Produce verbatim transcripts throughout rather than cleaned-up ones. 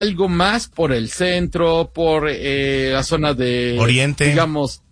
algo más por el centro, por eh, la zona de Oriente, digamos,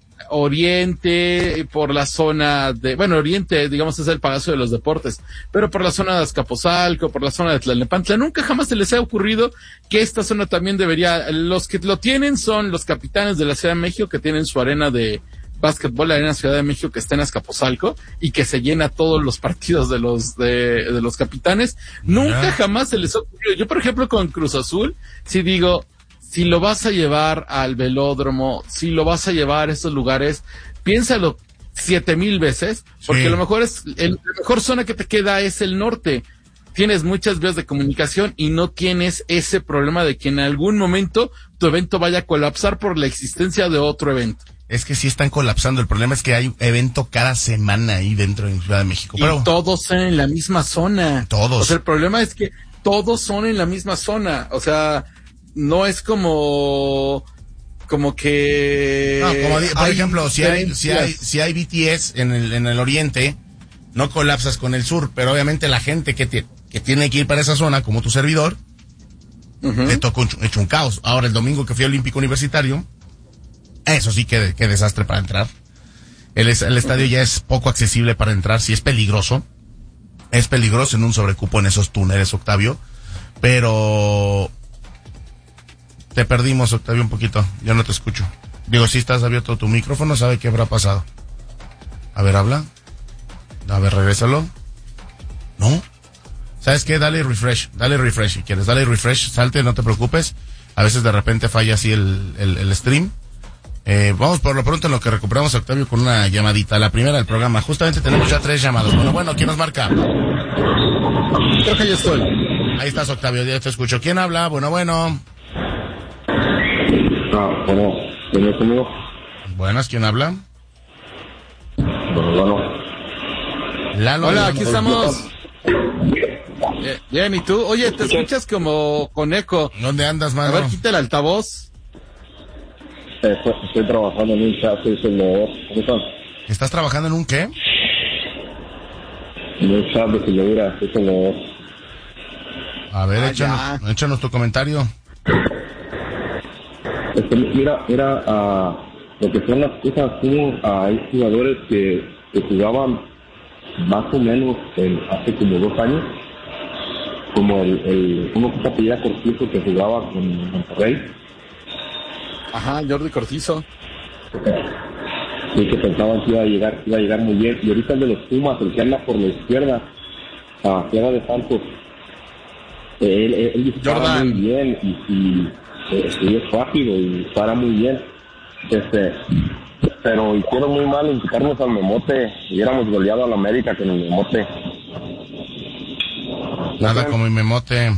Oriente, por la zona de, bueno, Oriente, digamos, es el Palacio de los Deportes, pero por la zona de Azcapotzalco, por la zona de Tlalnepantla, nunca jamás se les ha ocurrido que esta zona también debería, los que lo tienen son los capitanes de la Ciudad de México, que tienen su arena de básquetbol, la arena Ciudad de México, que está en Azcapotzalco y que se llena todos los partidos de los de, de los capitanes. Yeah. Nunca jamás se les ha ocurrido. Yo, por ejemplo, con Cruz Azul, si digo, si lo vas a llevar al velódromo, si lo vas a llevar a esos lugares, piénsalo siete mil veces, porque sí. a lo mejor es, el, la mejor zona que te queda es el norte. Tienes muchas vías de comunicación y no tienes ese problema de que en algún momento tu evento vaya a colapsar por la existencia de otro evento. Es que sí están colapsando. El problema es que hay evento cada semana ahí dentro de Ciudad de México. Y pero todos son en la misma zona. Todos. O sea, el problema es que todos son en la misma zona. O sea, no es como, como que. No, como di- por hay ejemplo, si hay, si hay, si hay B T S en el, en el oriente, no colapsas con el sur, pero obviamente la gente que, te, que tiene que ir para esa zona, como tu servidor, uh-huh. le tocó un, hecho un caos. Ahora el domingo que fui al Olímpico Universitario, eso sí, qué, qué desastre para entrar. El, el estadio ya es poco accesible para entrar, sí es peligroso. Es peligroso en un sobrecupo en esos túneles, Octavio. Pero te perdimos, Octavio, un poquito. Yo no te escucho. Digo, si estás abierto tu micrófono, ¿sabe qué habrá pasado? A ver, habla. A ver, regrésalo. ¿No? ¿Sabes qué? Dale refresh. Dale refresh si quieres. Dale refresh. Salte, no te preocupes. A veces de repente falla así el, el, el stream. Eh, vamos por lo pronto en lo que recuperamos a Octavio con una llamadita, la primera del programa. Justamente tenemos ya tres llamados. Bueno, bueno, ¿quién nos marca? Creo que ya estoy. Ahí estás, Octavio, ya te escucho. ¿Quién habla? Bueno, bueno. Ah, bueno, ¿tienes conmigo? Buenas, ¿quién habla? Bueno, bueno. Lalo. Hola, aquí estamos. Bien, bien, ¿y tú? Oye, te escuchas como con eco. ¿Dónde andas, mano? A ver, quita el altavoz. Estoy, estoy trabajando en un chat, soy celador. ¿Cómo están? ¿Estás trabajando en un qué? En un chat de celadura, soy celador. A ver, ah, échanos, échanos tu comentario. Este, mira, mira, uh, lo que son las cosas, como uh, hay jugadores que, que jugaban más o menos en, hace como dos años, como el, el uno que se apellida Cortizo, que jugaba con Monterrey. Ajá, Jordi Cortizo. Y que pensaban que iba a llegar, iba a llegar muy bien. Y ahorita el de los Pumas, el que anda por la izquierda, a Tierra de Santos, él, él, él dispara muy bien y, y eh, sí, es rápido y dispara muy bien. Este, pero hicieron muy mal en quitarnos al Memote. Hubiéramos goleado a la América con el Memote. Nada ¿no? Como el Memote.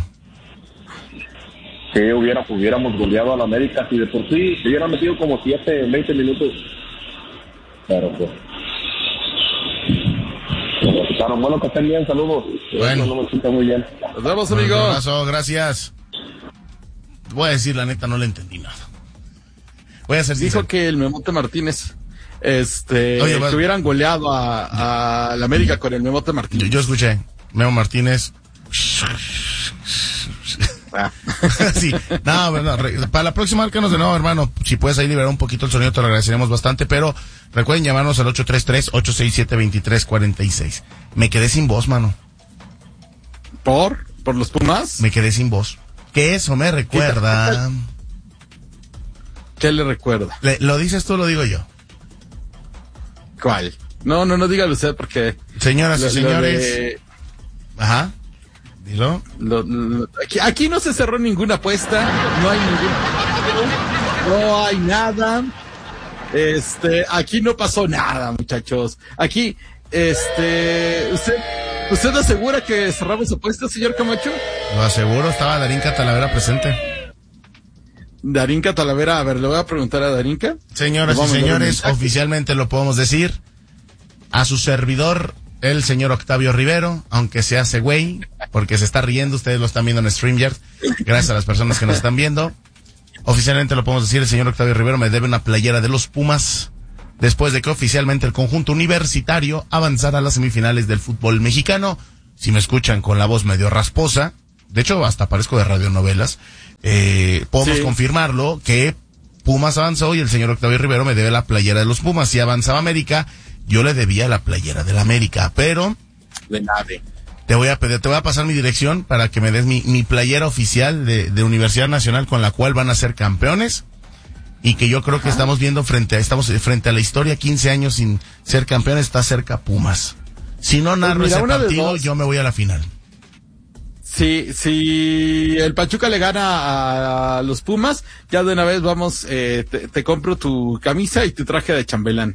Sí, hubiera, hubiéramos goleado a la América. Si de por sí se hubieran metido como siete, veinte minutos. Pero pues. Bueno, que estén bien, saludos. Bueno. No me escucha muy bien. Nos vemos, amigo. Un abrazo, gracias. Voy a decir, la neta, no le entendí nada. Voy a hacer Dijo sincero. Que el Memote Martínez, este, Oye, que hubieran goleado a, a la América con el Memote Martínez. Yo, yo escuché, Memo Martínez. Ah. Sí, no, verdad, para la próxima márcanos de nuevo, hermano. Si puedes ahí liberar un poquito el sonido, te lo agradeceremos bastante. Pero recuerden llamarnos al ocho tres tres, ocho seis siete, dos tres cuatro seis. Me quedé sin voz, mano. ¿Por? ¿Por los Pumas? Me quedé sin voz. Que eso me recuerda. ¿Qué le recuerda? Le, ¿Lo dices tú o lo digo yo? ¿Cuál? No, no, no dígalo usted porque... Señoras lo, y señores... Lo de... Ajá. Dilo. Lo, lo, aquí, aquí no se cerró ninguna apuesta, no hay ningún... No hay nada. Este, aquí no pasó nada, muchachos. Aquí, este... ¿Usted, usted asegura que cerramos apuestas, señor Camacho? Lo aseguro, estaba Darinka Talavera presente. Darinka Talavera, a ver, le voy a preguntar a Darinka. Señoras y señores, oficialmente lo podemos decir. A su servidor, el señor Octavio Rivero, aunque se hace güey, porque se está riendo, ustedes lo están viendo en StreamYard, gracias a las personas que nos están viendo. Oficialmente lo podemos decir, el señor Octavio Rivero me debe una playera de los Pumas, después de que oficialmente el conjunto universitario avanzara a las semifinales del fútbol mexicano. Si me escuchan con la voz medio rasposa, de hecho hasta parezco de radionovelas, eh, podemos sí. confirmarlo, que Pumas avanzó y el señor Octavio Rivero me debe la playera de los Pumas. Si avanzaba América, yo le debía la playera de la América, pero... De nave. Te voy a pedir, te voy a pasar mi dirección para que me des mi, mi playera oficial de, de Universidad Nacional con la cual van a ser campeones. Y que yo creo que Ajá. estamos viendo frente a, estamos frente a la historia, quince años sin ser campeones, está cerca Pumas. Si no narro pues mira, ese partido, yo me voy a la final. Si, si el Pachuca le gana a los Pumas, ya de una vez vamos, eh, te, te compro tu camisa y tu traje de chambelán.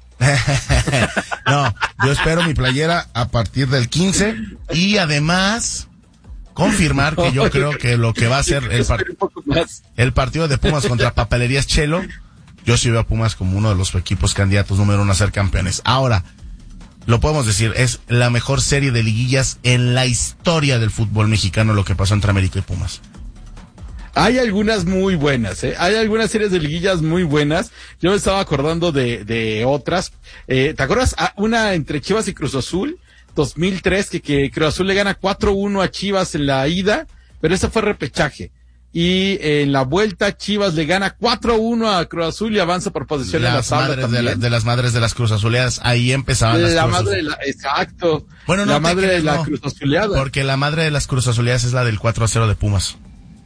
No, yo espero mi playera a partir del quince y además confirmar que yo creo que lo que va a ser el, par- el partido de Pumas contra Papelerías Chelo, yo sí veo a Pumas como uno de los equipos candidatos número uno a ser campeones. Ahora, lo podemos decir, es la mejor serie de liguillas en la historia del fútbol mexicano lo que pasó entre América y Pumas. Hay algunas muy buenas, ¿eh? Hay algunas series de liguillas muy buenas. Yo me estaba acordando de, de otras. Eh, ¿te acuerdas? Ah, una entre Chivas y Cruz Azul, dos mil tres, que, que Cruz Azul le gana cuatro uno a Chivas en la ida, pero ese fue repechaje. Y eh, en la vuelta Chivas le gana cuatro uno a Cruz Azul y avanza por posición en la tabla también. De, la, de las madres de las Cruz Azuleadas, ahí empezaban las la Cruz madre de la, Exacto. Bueno, no, la madre crees, de la no, Cruz Azuleada. Porque la madre de las Cruz Azuleadas es la del cuatro a cero de Pumas.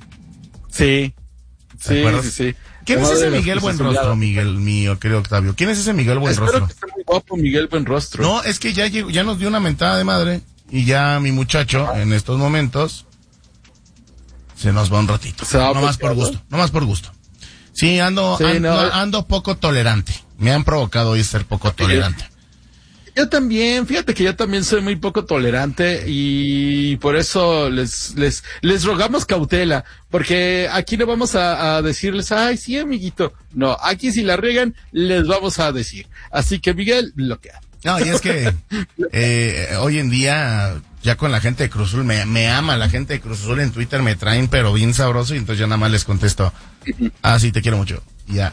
Sí. Sí, sí, sí. ¿Quién es ese Miguel Buenrostro, Miguel mío, querido Octavio? ¿Quién es ese Miguel Buenrostro? Espero que esté muy guapo Miguel Buenrostro. No, es que ya llegó, ya nos dio una mentada de madre y ya mi muchacho ah. en estos momentos se nos va un ratito. Va no más por gusto, no más por gusto. Sí, ando, sí, ando, no. ando poco tolerante. Me han provocado hoy ser poco tolerante. Yo también, fíjate que yo también soy muy poco tolerante y por eso les les les rogamos cautela, porque aquí no vamos a, a decirles, ay, sí, amiguito. No, aquí si la riegan, les vamos a decir. Así que, Miguel, bloquea. No, y es que eh, hoy en día, ya con la gente de Cruz Azul, me, me ama la gente de Cruz Azul en Twitter, me traen pero bien sabroso y entonces ya nada más les contesto, ah, sí, te quiero mucho. Y ya,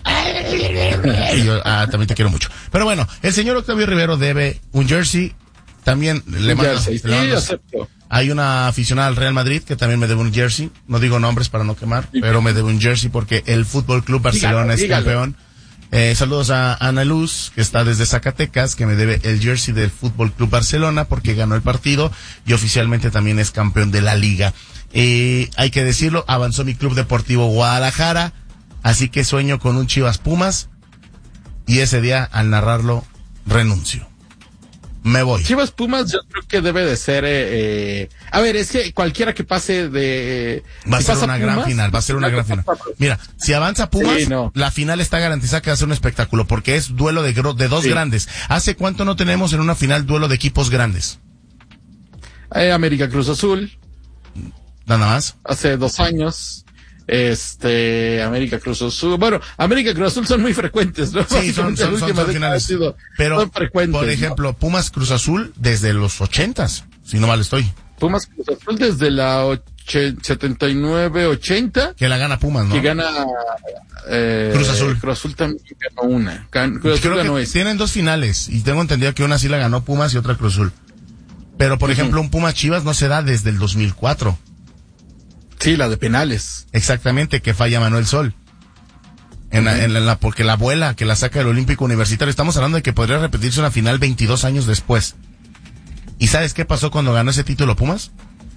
y yo, ah, también te quiero mucho. Pero bueno, el señor Octavio Rivero debe un jersey, también le mando, sí, le mando, acepto. Hay una aficionada al Real Madrid que también me debe un jersey, no digo nombres para no quemar, sí, pero me debe un jersey porque el Fútbol Club Barcelona dígalo, es dígalo. campeón. Eh, saludos a Ana Luz, que está desde Zacatecas, que me debe el jersey del Fútbol Club Barcelona porque ganó el partido y oficialmente también es campeón de la liga. Eh, hay que decirlo, avanzó mi Club Deportivo Guadalajara, así que sueño con un Chivas Pumas y ese día al narrarlo renuncio. Me voy. Chivas Pumas yo creo que debe de ser, eh, eh, a ver, es que cualquiera que pase de... Va a ser una Pumas, gran final, va a ser una gran final. Mira, si avanza Pumas, sí, no. la final está garantizada que va a ser un espectáculo, porque es duelo de, de dos sí. grandes. ¿Hace cuánto no tenemos en una final duelo de equipos grandes? Eh, América Cruz Azul. Nada más. Hace dos años. Este, América Cruz Azul. Bueno, América Cruz Azul son muy frecuentes, ¿no? Sí, son, son, son, son finales. Sido, pero, son frecuentes, por ejemplo, ¿no? Pumas Cruz Azul desde los ochentas, si no mal estoy. Pumas Cruz Azul desde la och- setenta y nueve ochenta. Que la gana Pumas, ¿no? Que gana, eh, Cruz Azul. Cruz Azul también ganó una. Can- Cruz Azul Creo ganó que esa. Tienen dos finales, y tengo entendido que una sí la ganó Pumas y otra Cruz Azul. Pero, por uh-huh. ejemplo, un Pumas Chivas no se da desde el dos mil cuatro. Sí, la de penales. Exactamente, que falla Manuel Sol. En, uh-huh. la, en la, porque la abuela que la saca del Olímpico Universitario, estamos hablando de que podría repetirse una final veintidós años después. ¿Y sabes qué pasó cuando ganó ese título Pumas?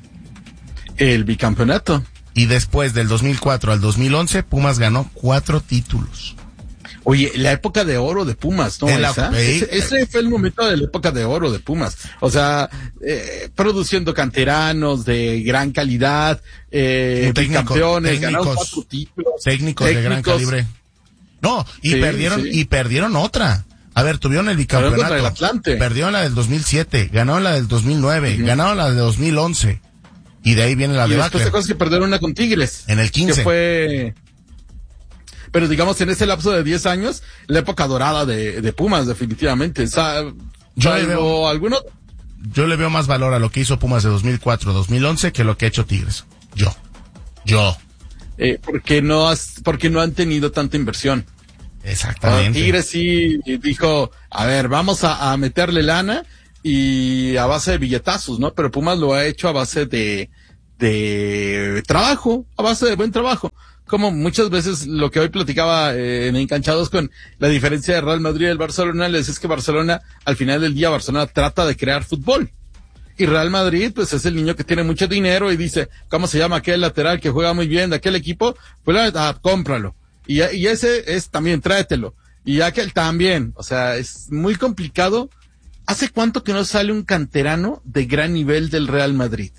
El bicampeonato. Y después del dos mil cuatro al dos mil once, Pumas ganó cuatro títulos. Oye, la época de oro de Pumas, ¿no? La, esa, eh, ese, ese fue el momento de la época de oro de Pumas. O sea, eh, produciendo canteranos de gran calidad, eh, técnico, bicampeones, técnicos, ganaron cuatro títulos. Técnicos, técnicos de gran calibre. No, y sí, perdieron, sí. y perdieron otra. A ver, tuvieron el bicampeonato. El Atlante. Perdieron la del dos mil siete, ganaron la del dos mil nueve, uh-huh. ganaron la del dos mil once. Y de ahí viene la y debacle. Después te acuerdas que perdieron una con Tigres. En el quince. Que fue... Pero digamos, en ese lapso de diez años, la época dorada de, de Pumas, definitivamente. O sea, yo le veo, alguno... yo le veo más valor a lo que hizo Pumas de dos mil cuatro a dos mil once que lo que ha hecho Tigres. Yo. Yo. Eh, porque no has, porque no han tenido tanta inversión. Exactamente. Uh, Tigres sí dijo, a ver, vamos a, a meterle lana y a base de billetazos, ¿no? Pero Pumas lo ha hecho a base de, de trabajo, a base de buen trabajo. Como muchas veces lo que hoy platicaba eh, en Enganchados con la diferencia de Real Madrid y el Barcelona, les es que Barcelona, al final del día, Barcelona trata de crear fútbol. Y Real Madrid, pues es el niño que tiene mucho dinero y dice, ¿cómo se llama aquel lateral que juega muy bien de aquel equipo? Pues ah, cómpralo. Y, y ese es también, tráetelo. Y aquel también. O sea, es muy complicado. ¿Hace cuánto que no sale un canterano de gran nivel del Real Madrid?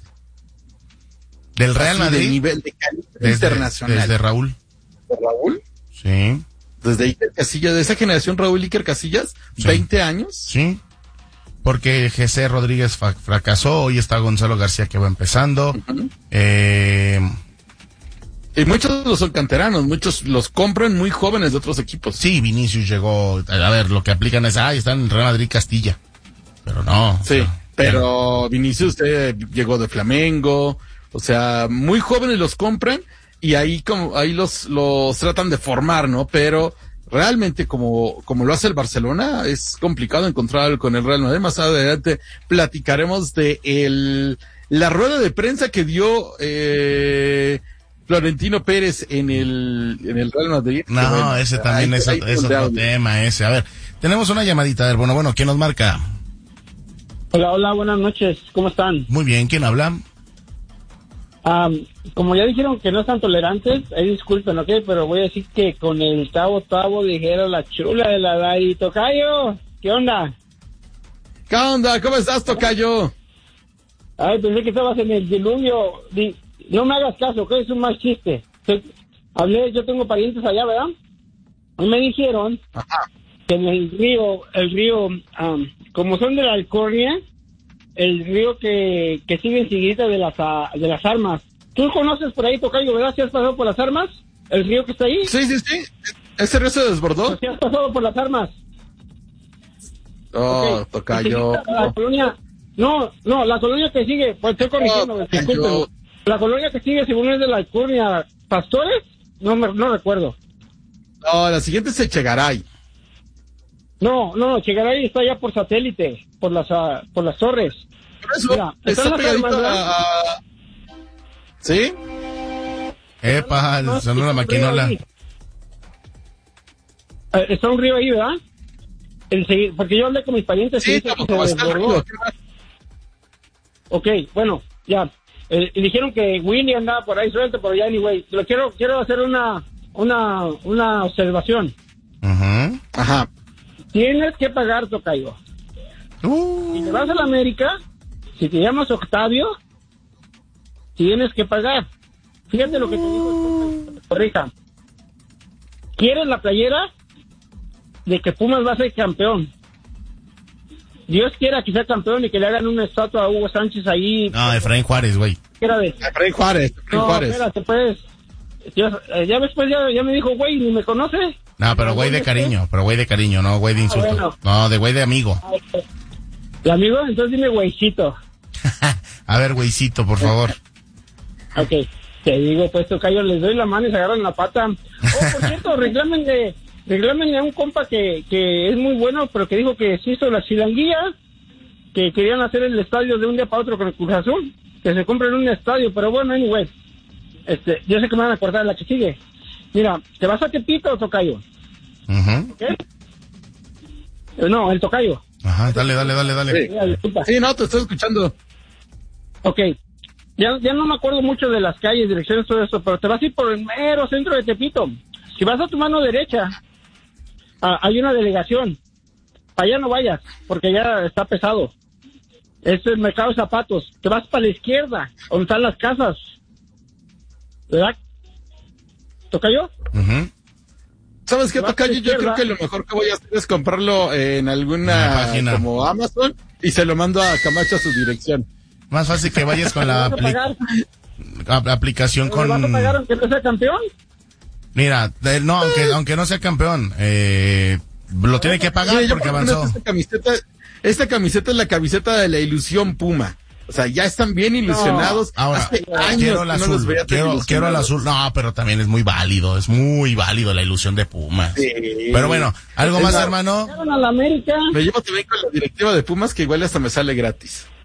¿Del Real Madrid? De nivel de calidad desde, internacional. Desde Raúl. ¿De Raúl? Sí. Desde Iker Casillas, de esa generación Raúl Iker Casillas, sí. veinte años. Sí. Porque José Rodríguez fa- fracasó, hoy está Gonzalo García que va empezando. Uh-huh. Eh... Y muchos los son canteranos, muchos los compran muy jóvenes de otros equipos. Sí, Vinicius llegó, a ver, lo que aplican es, ah, están en Real Madrid Castilla. Pero no. Sí, o sea, pero ya... Vinicius eh, llegó de Flamengo, o sea, muy jóvenes los compran y ahí como ahí los los tratan de formar, ¿no? Pero realmente como como lo hace el Barcelona es complicado encontrar con el Real Madrid. Más adelante platicaremos de el la rueda de prensa que dio eh Florentino Pérez en el en el Real Madrid. No, bueno, ese también ahí, es, ahí es otro tema ese. A ver, tenemos una llamadita. A ver, bueno, bueno, ¿quién nos marca? Hola, hola, buenas noches. ¿Cómo están? Muy bien, ¿quién habla? Um, como ya dijeron que no están tolerantes, eh, disculpen, ¿ok? Pero voy a decir que con el Tavo Tavo dijeron la chula de la Dari. Tocayo, ¿qué onda? ¿Qué onda? ¿Cómo estás, Tocayo? Ay, pensé que estabas en el diluvio. Di, no me hagas caso, ¿ok? Es un mal chiste. Hablé, yo tengo parientes allá, ¿verdad? Y me dijeron Ajá. que en el río, el río, um, como son de la Alcornia, el río que, que sigue enseguida de las de las armas. ¿Tú conoces por ahí, Tocayo, verdad? ¿Si has pasado por las armas? ¿El río que está ahí? Sí, sí, sí. ¿Ese río se desbordó? ¿Si has pasado por las armas? Oh, okay. Tocayo. La colonia, no, no, la colonia que sigue, pues estoy corrigiendo, oh, discúlpenme. La colonia que sigue, según es de la Alcornia, ¿Pastores? No me, no recuerdo. No, la siguiente es Echegaray. No, no, Echegaray está allá por satélite, por las uh, por las torres. Por eso, Mira, está pegadito a, a... ¿Sí? Epa, no, sonó la maquinola. Uh, está un río ahí, ¿verdad? El, porque yo hablé con mis parientes sí, y dice que se desbordó. Ok, bueno, ya. Eh, y dijeron que Willy andaba por ahí suelto, pero ya anyway. Lo quiero, quiero hacer una, una, una observación. Uh-huh. Ajá. Tienes que pagar, Tocayo. Uh. Si te vas a la América, si te llamas Octavio, tienes que pagar. Fíjate lo que te digo, corrija. ¿Quieres la playera de que Pumas va a ser campeón? Dios quiera que sea campeón y que le hagan una estatua a Hugo Sánchez ahí. No, Efraín Juárez, güey. Efraín Juárez, Efraín no, Juárez. espérate, pues. Ya, ya después ya, ya me dijo, güey, ni me conoce. No, pero güey de cariño, pero güey de cariño, no güey de insulto. Ah, bueno. No, de güey de amigo. ¿De amigo? Entonces dime güeycito. A ver, güeycito, por favor. Ok, te digo, pues, Tocayo, les doy la mano y se agarran la pata. Oh, por cierto, reclámenle, reclámenle a un compa que, que es muy bueno, pero que dijo que se hizo la chilanguilla, que querían hacer el estadio de un día para otro con el Cruz Azul, que se compren un estadio, pero bueno, anyway. Este, yo sé que me van a acordar la que sigue. Mira, ¿te vas a Tepito, Tocayo? Uh-huh. ¿Okay? No, el Tocayo. Ajá, dale, dale, dale, dale. Sí, sí, no, te estoy escuchando. Ok. Ya, ya no me acuerdo mucho de las calles, direcciones, todo eso, pero te vas a ir por el mero centro de Tepito. Si vas a tu mano derecha, ah, hay una delegación. Para allá no vayas, porque ya está pesado. Este es el mercado de zapatos. Te vas para la izquierda, donde están las casas. ¿Verdad? ¿Tocayo? Uh-huh. ¿Sabes qué, Tocayo? Yo creo que lo mejor que voy a hacer es comprarlo en alguna página como Amazon y se lo mando a Camacho a su dirección. Más fácil que vayas con la apli- a- aplicación con... ¿Me vas a pagar aunque no sea campeón? Mira, de, no, aunque aunque no sea campeón, eh, lo tiene que pagar. Mira, porque avanzó. Esta camiseta, esta camiseta es la camiseta de la ilusión Puma. O sea, ya están bien ilusionados. No, ahora, hace años quiero el azul, no quiero, quiero el azul. No, pero también es muy válido, es muy válido la ilusión de Pumas. Sí. Pero bueno, ¿algo es más, la, hermano? A la América. Me llevo también con la directiva de Pumas, que igual hasta me sale gratis.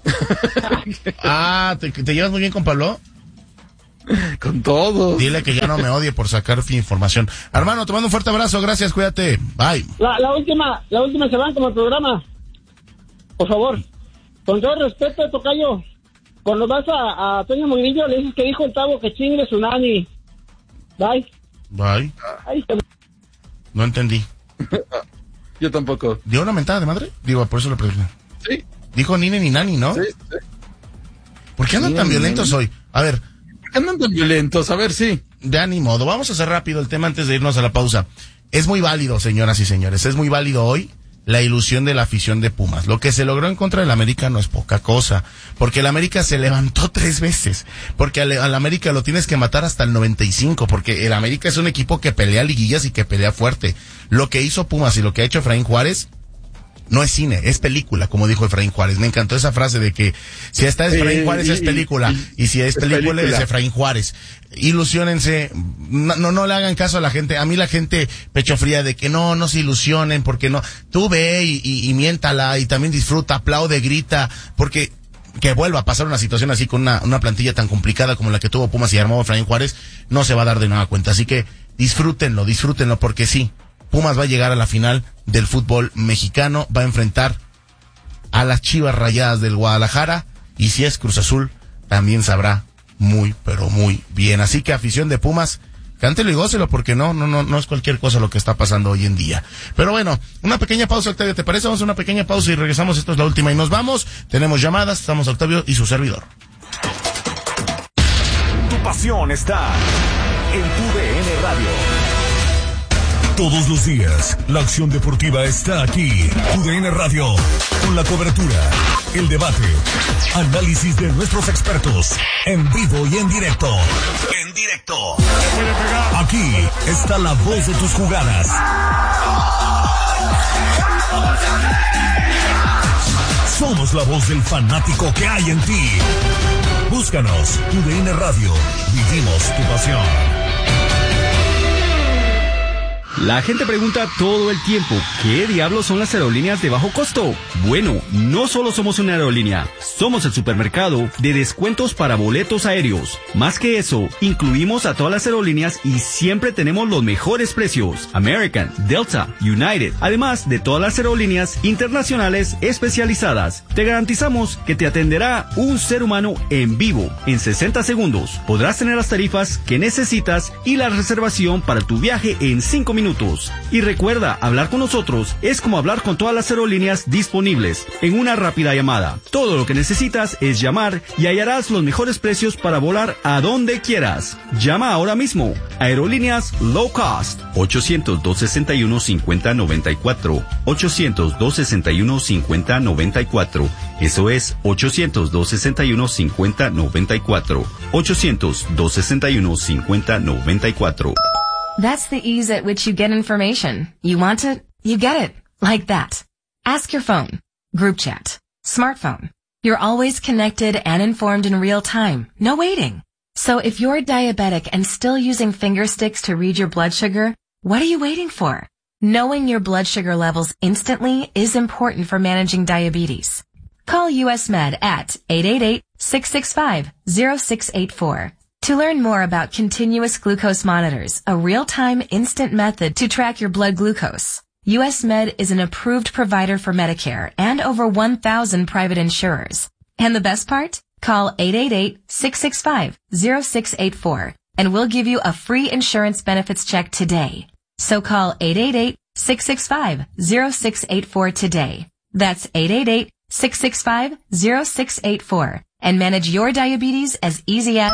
Ah, ¿te, ¿te llevas muy bien con Pablo? Con todo. Dile que ya no me odie por sacar información. Hermano, te mando un fuerte abrazo, gracias, cuídate. Bye. La, la última, la última se van como el programa. Por favor, con todo respeto, tocayo, cuando vas a, a Toño Murillo le dices que dijo el Tavo que chingue su nani. Bye. Bye. Ahí se... No entendí. Yo tampoco. ¿Dio una mentada de madre? Digo, por eso lo pregunté. Sí. Dijo nine ni nani, ¿no? Sí, sí. ¿Por qué andan Sí, tan violentos hoy? A ver. ¿Por qué andan tan violentos? A ver, sí. De ni modo. Vamos a hacer rápido el tema antes de irnos a la pausa. Es muy válido, señoras y señores. Es muy válido hoy la ilusión de la afición de Pumas. Lo que se logró en contra del América no es poca cosa, porque el América se levantó tres veces, porque al, al América lo tienes que matar hasta el noventa y cinco, porque el América es un equipo que pelea liguillas y que pelea fuerte. Lo que hizo Pumas y lo que ha hecho Efraín Juárez no es cine, es película, como dijo Efraín Juárez. Me encantó esa frase de que si está Efraín Juárez es película, y si es película es Efraín Juárez. Ilusiónense, no, no, no le hagan caso a la gente. A mí la gente pecho fría de que no, no se ilusionen, porque no. Tú ve y, y, y miéntala y también disfruta, aplaude, grita, porque que vuelva a pasar una situación así con una, una plantilla tan complicada como la que tuvo Pumas y armó Efraín Juárez, no se va a dar de nueva cuenta. Así que disfrútenlo, disfrútenlo, porque sí, Pumas va a llegar a la final del fútbol mexicano, va a enfrentar a las Chivas Rayadas del Guadalajara, y si es Cruz Azul, también sabrá muy, pero muy bien. Así que afición de Pumas, cántelo y gócelo, porque no, no, no, no es cualquier cosa lo que está pasando hoy en día. Pero bueno, una pequeña pausa, Octavio, ¿te parece? Vamos a una pequeña pausa y regresamos. Esto es la última y nos vamos. Tenemos llamadas, estamos Octavio y su servidor. Tu pasión está en tu D N Radio. Todos los días, la acción deportiva está aquí. Tu D N Radio, con la cobertura, el debate, análisis de nuestros expertos, en vivo y en directo. En directo. Aquí está la voz de tus jugadas. Somos la voz del fanático que hay en ti. Búscanos, Tu D N Radio. Vivimos tu pasión. La gente pregunta todo el tiempo, ¿qué diablos son las aerolíneas de bajo costo? Bueno, no solo somos una aerolínea, somos el supermercado de descuentos para boletos aéreos. Más que eso, incluimos a todas las aerolíneas y siempre tenemos los mejores precios. American, Delta, United, además de todas las aerolíneas internacionales especializadas. Te garantizamos que te atenderá un ser humano en vivo. En sesenta segundos podrás tener las tarifas que necesitas y la reservación para tu viaje en cinco minutos. Y recuerda, hablar con nosotros es como hablar con todas las aerolíneas disponibles en una rápida llamada. Todo lo que necesitas es llamar y hallarás los mejores precios para volar a donde quieras. Llama ahora mismo. Aerolíneas Low Cost. ochocientos, dos sesenta y uno, cincuenta noventa y cuatro. ochocientos, dos sesenta y uno, cincuenta noventa y cuatro. Eso es ochocientos, dos sesenta y uno, cincuenta noventa y cuatro. ochocientos, dos sesenta y uno, cincuenta noventa y cuatro. That's the ease at which you get information. You want it, you get it. Like that. Ask your phone. Group chat. Smartphone. You're always connected and informed in real time. No waiting. So if you're diabetic and still using finger sticks to read your blood sugar, what are you waiting for? Knowing your blood sugar levels instantly is important for managing diabetes. Call U S Med at eight eight eight, six six five, zero six eight four. To learn more about continuous glucose monitors, a real-time instant method to track your blood glucose, U S Med is an approved provider for Medicare and over one thousand private insurers. And the best part? Call eight eight eight, six six five, zero six eight four and we'll give you a free insurance benefits check today. So call eight eight eight, six six five, zero six eight four today. That's eight eight eight, six six five, zero six eight four and manage your diabetes as easy as...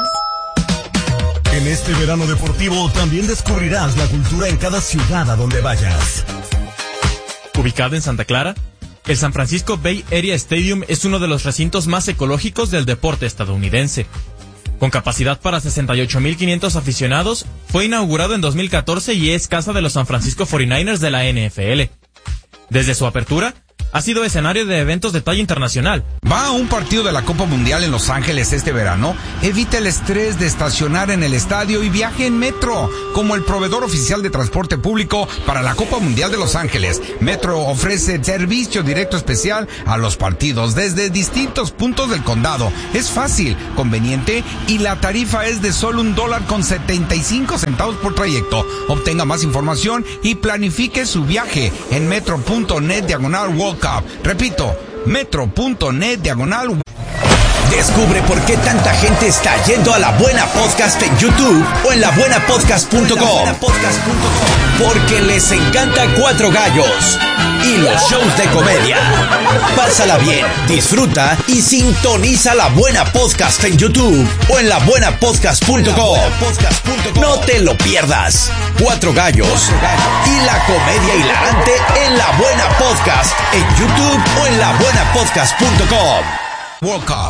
En este verano deportivo también descubrirás la cultura en cada ciudad a donde vayas. Ubicado en Santa Clara, el San Francisco Bay Area Stadium es uno de los recintos más ecológicos del deporte estadounidense. Con capacidad para sesenta y ocho mil quinientos aficionados, fue inaugurado en dos mil catorce y es casa de los San Francisco cuarenta y nueve ers de la N F L. Desde su apertura, ha sido escenario de eventos de talla internacional. ¿Va a un partido de la Copa Mundial en Los Ángeles este verano? Evita el estrés de estacionar en el estadio y viaje en Metro, como el proveedor oficial de transporte público para la Copa Mundial de Los Ángeles. Metro ofrece servicio directo especial a los partidos desde distintos puntos del condado. Es fácil, conveniente y la tarifa es de solo un dólar con setenta y cinco centavos por trayecto. Obtenga más información y planifique su viaje en metro.net diagonal World Cup. Repito, metro.net diagonal. Descubre por qué tanta gente está yendo a La Buena Podcast en YouTube o en la buena podcast punto com. Porque les encanta Cuatro Gallos y los shows de comedia. Pásala bien, disfruta y sintoniza La Buena Podcast en YouTube o en la buena podcast punto com. No te lo pierdas. Cuatro Gallos y la comedia hilarante en La Buena Podcast en YouTube o en la buena podcast punto com. World Cup.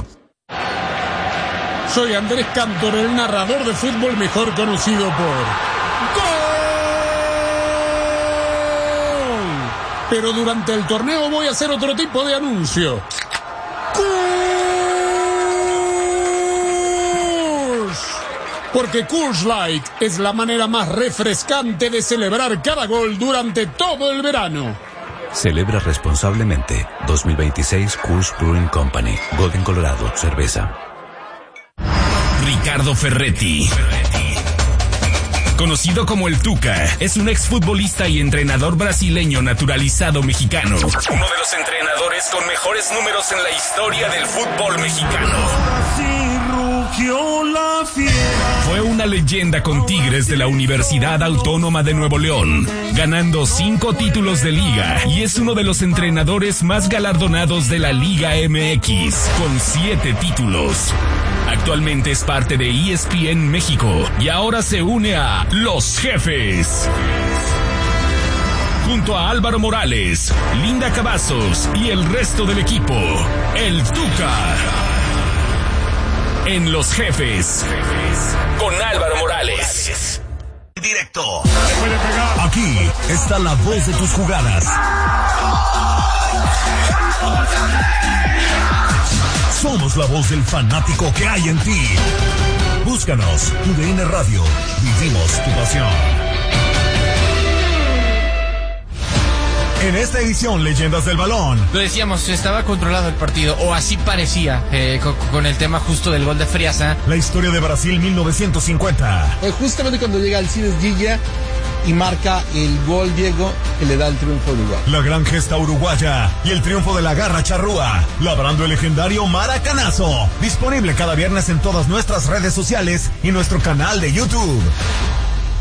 Soy Andrés Cantor, el narrador de fútbol mejor conocido por ¡Gol! Pero durante el torneo voy a hacer otro tipo de anuncio. ¡Coors! Porque Coors Light es la manera más refrescante de celebrar cada gol durante todo el verano. Celebra responsablemente. dos mil veintiséis Coors Brewing Company. Golden, Colorado. Cerveza. Ricardo Ferretti, conocido como el Tuca, es un exfutbolista y entrenador brasileño naturalizado mexicano. Uno de los entrenadores con mejores números en la historia del fútbol mexicano. Fue una leyenda con Tigres de la Universidad Autónoma de Nuevo León, ganando cinco títulos de liga, y es uno de los entrenadores más galardonados de la Liga M X, con siete títulos. Actualmente es parte de E S P N México y ahora se une a Los Jefes. Junto a Álvaro Morales, Linda Cavazos y el resto del equipo, el Tuca. En Los Jefes, con Álvaro Morales. Directo. Aquí está la voz de tus jugadas. Somos la voz del fanático que hay en ti. Búscanos, U D N Radio. Vivimos tu pasión. En esta edición, Leyendas del Balón. Lo decíamos, estaba controlado el partido, o así parecía, eh, con, con el tema justo del gol de Friasa. La historia de Brasil mil novecientos cincuenta. Pues justamente cuando llega Alcides Guilla y marca el gol Diego que le da el triunfo a Uruguay. La gran gesta uruguaya y el triunfo de la garra charrúa, labrando el legendario Maracanazo. Disponible cada viernes en todas nuestras redes sociales y nuestro canal de YouTube.